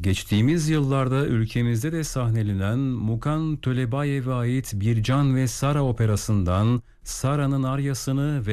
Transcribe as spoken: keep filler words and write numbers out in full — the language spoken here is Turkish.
Geçtiğimiz yıllarda ülkemizde de sahnelenen Mukan Tölebayev'e ait Bir Can ve Sara operasından Sara'nın aryasını ve